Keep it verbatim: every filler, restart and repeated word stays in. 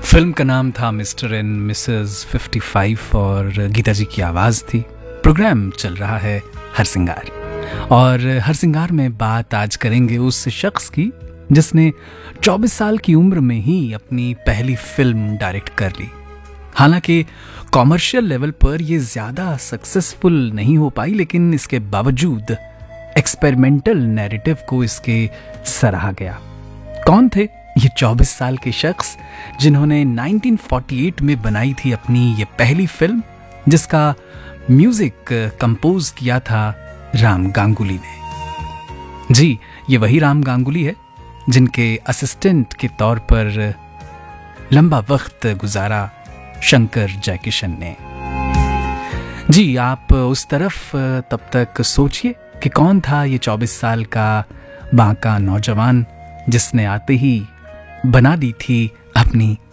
Film का नाम था mister and Mrs fifty five और गीता जी की आवाज़ थी। प्रोग्राम चल रहा है हरसिंगार, और हरसिंगार में बात आज करेंगे उस शख्स की जिसने चौबीस साल की उम्र में ही अपनी पहली फिल्म डायरेक्ट कर ली। हालांकि कॉमर्शियल लेवल पर यह ज़्यादा सक्सेसफुल नहीं हो पाई, लेकिन इसके बावजूद एक्सपेरिमेंटल नैरेटिव को इसके सराहा गया। कौन थे ये चौबीस साल के शख्स जिन्होंने नाइनटीन फोर्टी एट में बनाई थी अपनी ये पहली फिल्म, जिसका म्यूजिक कंपोज किया था राम गांगुली ने। जी, ये वही राम गांगुली है जिनके असिस्टेंट के तौर पर लंबा वक्त गुजारा शंकर जयकिशन ने। जी, आप उस तरफ तब तक सोचिए कि कौन था ये चौबीस साल का बांका नौजवान जिसने आते ही बना दी थी अपनी